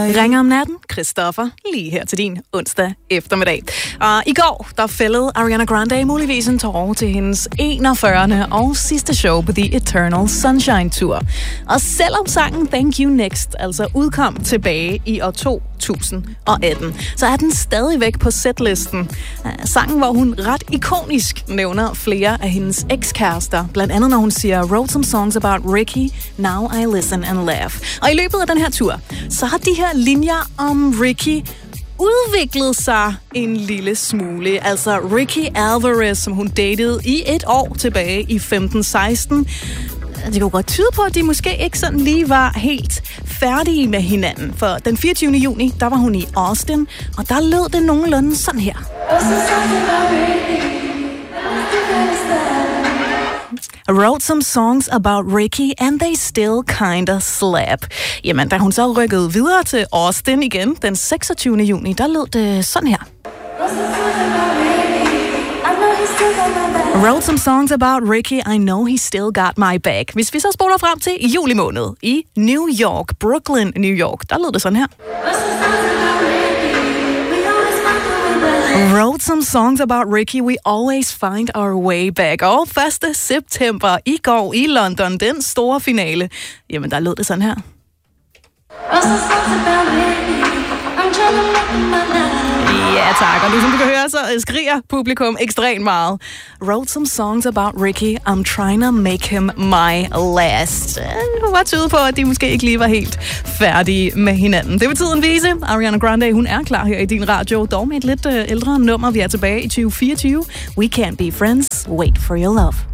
Ringer om natten, Christoffer, lige her til din onsdag eftermiddag. Og i går, der fældede Ariana Grande muligvis en tårer til hendes 41. og sidste show på The Eternal Sunshine Tour. Og selvom sangen Thank You Next altså udkom tilbage i år 2018, så er den stadigvæk på setlisten. Sangen, hvor hun ret ikonisk nævner flere af hendes ekskærester, blandt andet når hun siger, wrote some songs about Ricky, now I listen and laugh. Og i løbet af den her tur, så har de her linjer om Ricky udviklet sig en lille smule. Altså Ricky Alvarez, som hun datede i et år tilbage i 15-16. Det kunne godt tyde på, at de måske ikke sådan lige var helt færdige med hinanden. For den 24. juni, der var hun i Austin, og der lød det nogenlunde sådan her. I wrote some songs about Ricky, and they still kinda slap. Jamen, da hun så rykkede videre til Austin igen den 26. juni, der lød det sådan her. Wrote some songs about Ricky, I know he still got my back. Hvis vi så spoler frem til juli måned i New York, Brooklyn, New York, der lød det sådan her. Wrote some songs about Ricky, we always find our way back. Og 1. september i går i London, den store finale. Jamen, der lød det sådan her. Ja tak, og nu som du kan høre, så skriger publikum ekstremt meget. Wrote some songs about Ricky, I'm trying to make him my last. Det var tyde på, at de måske ikke lige var helt færdige med hinanden. Det vil tiden vise. Ariana Grande, hun er klar her i din radio, dog med et lidt ældre nummer. Vi er tilbage i 2024. We can't be friends, wait for your love.